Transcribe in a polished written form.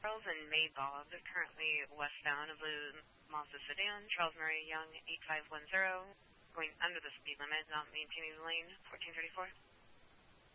Charles and May Bob, currently westbound of blue Mazda sedan, Charles Murray Young 8510, going under the speed limit, not maintaining the lane, 1434.